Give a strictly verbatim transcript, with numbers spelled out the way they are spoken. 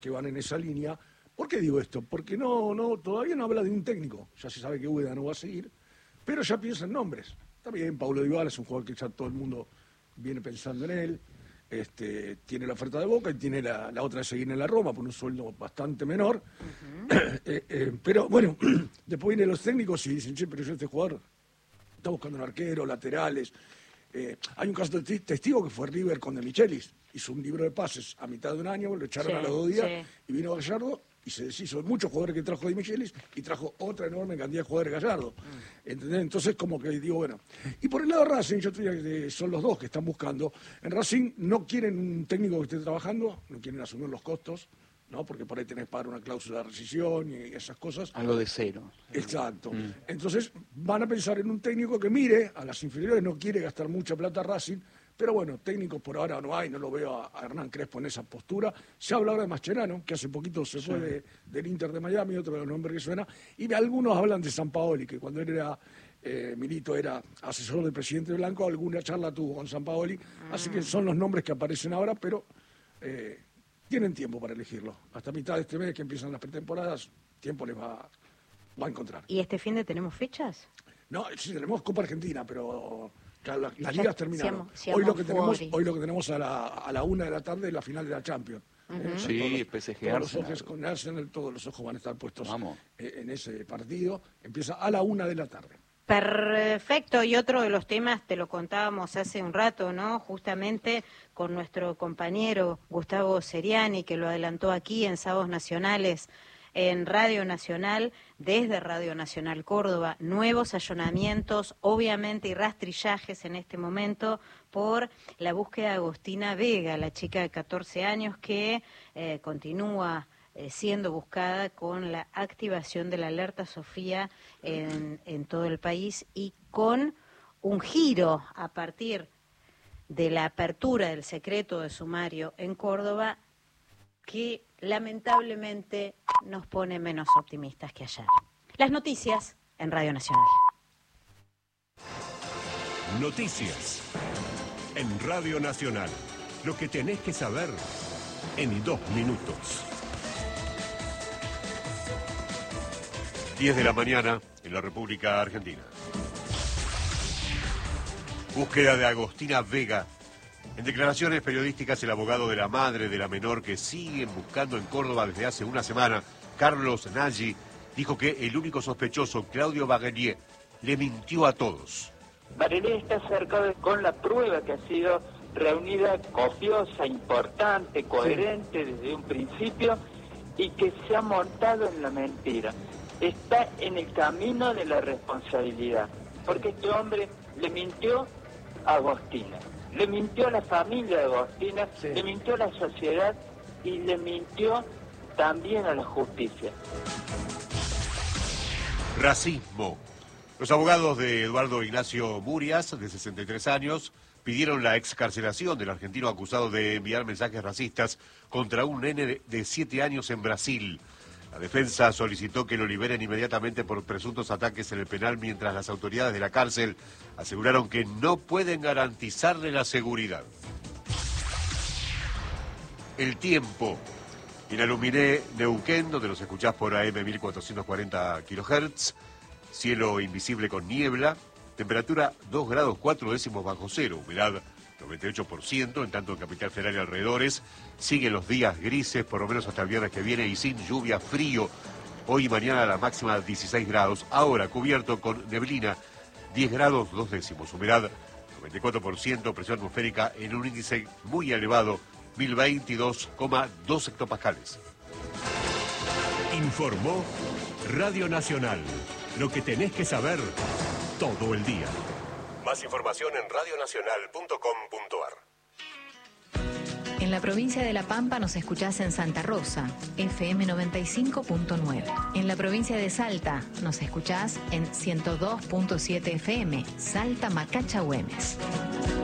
que van en esa línea. ¿Por qué digo esto? Porque no, no, todavía no habla de un técnico. Ya se sabe que Úbeda no va a seguir, pero ya piensa en nombres. También Paulo Dybala es un jugador que ya todo el mundo viene pensando en él. Este, tiene la oferta de Boca y tiene la, la otra de seguir en la Roma por un sueldo bastante menor. Uh-huh. eh, eh, pero bueno, después vienen los técnicos y dicen, che, pero yo este jugador está buscando un arquero, laterales. Eh, hay un caso de testigo que fue River con De Michelis. Hizo un libro de pases a mitad de un año, lo echaron sí, a los dos días sí. y vino Gallardo y se deshizo de muchos jugadores que trajo De Michelis y trajo otra enorme cantidad de jugadores Gallardo. Mm. ¿Entendés? Entonces, como que digo, bueno. Y por el lado de Racing, yo te diría que son los dos que están buscando. En Racing no quieren un técnico que esté trabajando, no quieren asumir los costos, ¿no? Porque por ahí tenés que pagar una cláusula de rescisión y esas cosas. Algo de cero. Exacto. Mm. Entonces, van a pensar en un técnico que mire a las inferiores, no quiere gastar mucha plata a Racing. Pero bueno, técnicos por ahora no hay, no lo veo a, a Hernán Crespo en esa postura. Se habla ahora de Mascherano, que hace poquito se fue sí. de, del Inter de Miami, otro de los nombres que suena, y algunos hablan de Sampaoli, que cuando él era, eh, Milito era asesor del presidente Blanco, alguna charla tuvo con Sampaoli, mm. así que son los nombres que aparecen ahora, pero eh, tienen tiempo para elegirlo. Hasta mitad de este mes que empiezan las pretemporadas, tiempo les va, va a encontrar. ¿Y este fin de tenemos fechas? No, sí, tenemos Copa Argentina, pero... Las la, la ligas terminaron. Siamo, siamo hoy lo que tenemos, fuori. hoy lo que tenemos a la, a la una de la tarde es la final de la Champions. Uh-huh. eh, sí, los, P S G todos los Arsenal. ojos con Arsenal, todos los ojos van a estar puestos Vamos. eh, en ese partido. Empieza a la una de la tarde. Perfecto, y otro de los temas, te lo contábamos hace un rato, ¿no? Justamente con nuestro compañero Gustavo Seriani, que lo adelantó aquí en Sábados Nacionales, en Radio Nacional, desde Radio Nacional Córdoba, nuevos allanamientos, obviamente, y rastrillajes en este momento por la búsqueda de Agostina Vega, la chica de catorce años que eh, continúa eh, siendo buscada con la activación de la alerta Sofía en, en todo el país y con un giro a partir de la apertura del secreto de sumario en Córdoba que lamentablemente nos pone menos optimistas que ayer. Las noticias en Radio Nacional. Noticias en Radio Nacional. Lo que tenés que saber en dos minutos. diez de la mañana en la República Argentina. Búsqueda de Agostina Vega. En declaraciones periodísticas, el abogado de la madre de la menor que siguen buscando en Córdoba desde hace una semana, Carlos Nagy, dijo que el único sospechoso, Claudio Baguenier, le mintió a todos. Baguenier está cercado con la prueba que ha sido reunida, copiosa, importante, coherente sí. desde un principio y que se ha montado en la mentira. Está en el camino de la responsabilidad, porque este hombre le mintió a Agostina. Le mintió a la familia de Agostina, sí. le mintió a la sociedad y le mintió también a la justicia. Racismo. Los abogados de Eduardo Ignacio Murias, de sesenta y tres años, pidieron la excarcelación del argentino acusado de enviar mensajes racistas contra un nene de siete años en Brasil. La defensa solicitó que lo liberen inmediatamente por presuntos ataques en el penal, mientras las autoridades de la cárcel aseguraron que no pueden garantizarle la seguridad. El tiempo. En Aluminé, Neuquén, donde los escuchás por A M mil cuatrocientos cuarenta kilohertz, cielo invisible con niebla, temperatura dos grados cuatro décimos bajo cero, humedad noventa y ocho por ciento, en tanto en Capital Federal y alrededores siguen los días grises, por lo menos hasta el viernes que viene, y sin lluvia, frío. Hoy y mañana la máxima dieciséis grados, ahora cubierto con neblina, diez grados dos décimos, humedad noventa y cuatro por ciento, presión atmosférica en un índice muy elevado, mil veintidós coma dos hectopascales. Informó Radio Nacional, lo que tenés que saber todo el día. Más información en radionacional punto com punto ar. En la provincia de La Pampa nos escuchás en Santa Rosa, F M noventa y cinco punto nueve. En la provincia de Salta nos escuchás en ciento dos punto siete F M, Salta Macacha Güemes.